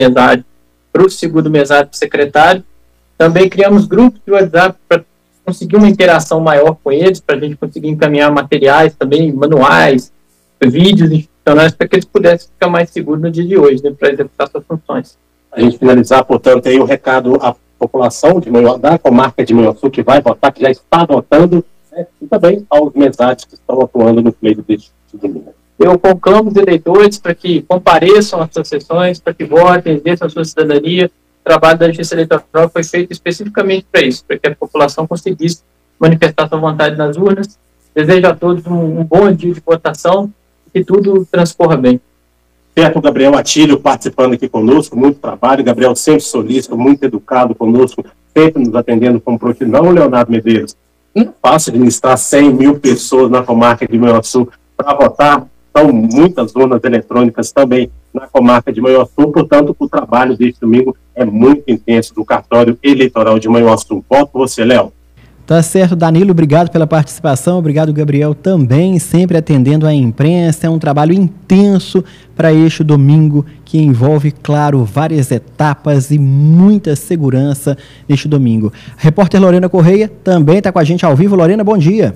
mesário para o segundo mesário para o secretário. Também criamos grupos de WhatsApp para conseguir uma interação maior com eles, para a gente conseguir encaminhar materiais também, manuais, vídeos institucionais, para que eles pudessem ficar mais seguros no dia de hoje, né, para executar suas funções. A gente finalizar, portanto, aí o recado à população da comarca de Manhuaçu que vai votar, que já está votando, né, e também aos mesários que estão atuando no pleito deste domingo. Eu conclamo os eleitores para que compareçam às suas sessões, para que votem, exerçam a sua cidadania. O trabalho da Justiça Eleitoral foi feito especificamente para isso, para que a população conseguisse manifestar sua vontade nas urnas. Desejo a todos um bom dia de votação e que tudo transcorra bem. Certo, o Gabriel Atílio participando aqui conosco, muito trabalho. Gabriel sempre solícito, muito educado conosco, sempre nos atendendo como profissional. Leonardo Medeiros, não é fácil administrar 100 mil pessoas na comarca de Manhuaçu para votar. São muitas urnas eletrônicas também na comarca de Manhuaçu, portanto, o trabalho deste domingo é muito intenso do cartório eleitoral de Manhuaçu. Voto você, Léo. Tá certo, Danilo, obrigado pela participação, obrigado, Gabriel, também, sempre atendendo a imprensa. É um trabalho intenso para este domingo, que envolve, claro, várias etapas e muita segurança neste domingo. A repórter Lorena Correia também está com a gente ao vivo. Lorena, bom dia.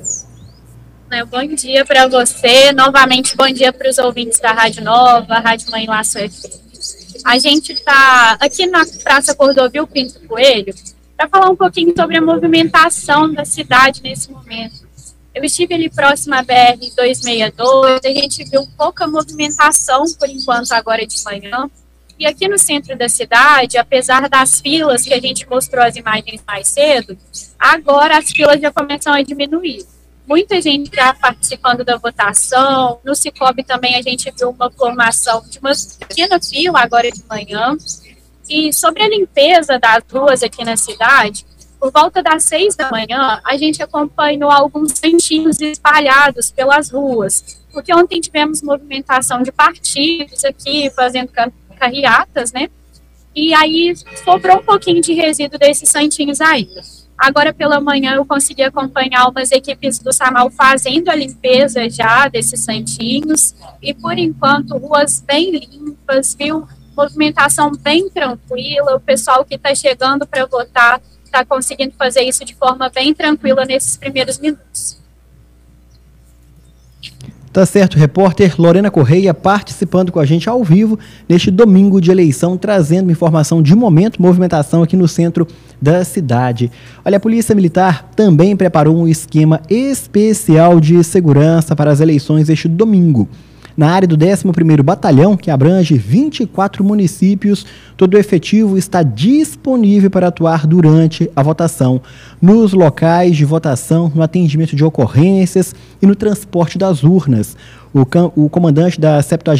Bom dia para você, novamente bom dia para os ouvintes da Rádio Nova, Rádio Manhuaçu FM. A gente está aqui na Praça Cordovil Pinto Coelho para falar um pouquinho sobre a movimentação da cidade nesse momento. Eu estive ali próximo à BR-262, a gente viu pouca movimentação por enquanto agora de manhã. E aqui no centro da cidade, apesar das filas que a gente mostrou as imagens mais cedo, agora as filas já começam a diminuir. Muita gente já participando da votação. No Cicobi também a gente viu uma formação de uma pequena fila agora de manhã. E sobre a limpeza das ruas aqui na cidade, por volta das 6 da manhã, a gente acompanhou alguns santinhos espalhados pelas ruas. Porque ontem tivemos movimentação de partidos aqui, fazendo carreatas, né? E aí sobrou um pouquinho de resíduo desses santinhos aí. Agora pela manhã eu consegui acompanhar umas equipes do SAMAL fazendo a limpeza já desses santinhos e por enquanto ruas bem limpas, viu? Movimentação bem tranquila, o pessoal que está chegando para votar está conseguindo fazer isso de forma bem tranquila nesses primeiros minutos. Tá certo, repórter Lorena Correia participando com a gente ao vivo neste domingo de eleição, trazendo informação de momento, movimentação aqui no centro da cidade. Olha, a Polícia Militar também preparou um esquema especial de segurança para as eleições este domingo. Na área do 11º Batalhão, que abrange 24 municípios, todo o efetivo está disponível para atuar durante a votação, nos locais de votação, no atendimento de ocorrências e no transporte das urnas. O comandante da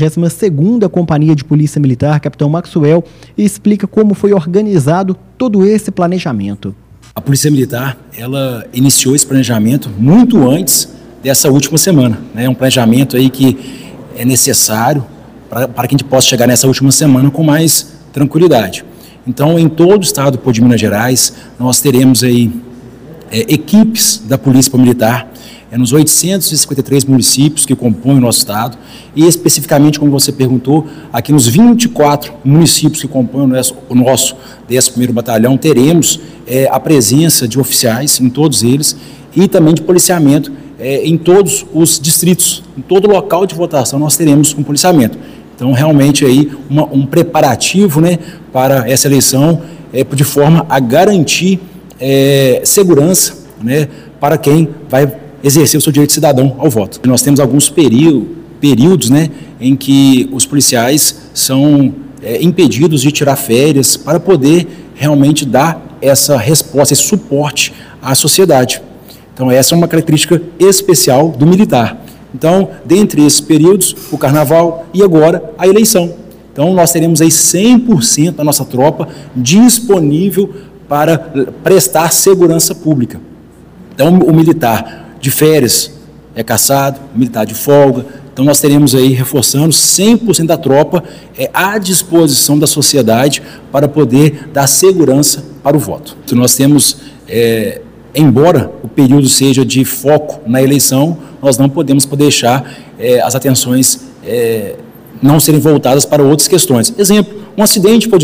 72ª Companhia de Polícia Militar, capitão Maxwell, explica como foi organizado todo esse planejamento. A Polícia Militar, ela iniciou esse planejamento muito antes dessa última semana, né? Um planejamento aí que é necessário para que a gente possa chegar nessa última semana com mais tranquilidade. Então, em todo o estado de Minas Gerais, nós teremos aí equipes da Polícia Militar nos 853 municípios que compõem o nosso estado e especificamente, como você perguntou, aqui nos 24 municípios que compõem o nosso 11º Batalhão, teremos a presença de oficiais em todos eles e também de policiamento em todos os distritos, em todo local de votação nós teremos um policiamento. Então, realmente, aí, um preparativo, né, para essa eleição, de forma a garantir segurança, né, para quem vai exercer o seu direito de cidadão ao voto. Nós temos alguns períodos, né, em que os policiais são impedidos de tirar férias para poder realmente dar essa resposta, esse suporte à sociedade. Então, essa é uma característica especial do militar. Então, dentre esses períodos, o carnaval e agora a eleição. Então, nós teremos aí 100% da nossa tropa disponível para prestar segurança pública. Então, o militar de férias é caçado, o militar de folga. Então, nós teremos aí, reforçando, 100% da tropa à disposição da sociedade para poder dar segurança para o voto. Então, nós temos... embora o período seja de foco na eleição, nós não podemos deixar as atenções não serem voltadas para outras questões. Exemplo, Um acidente pode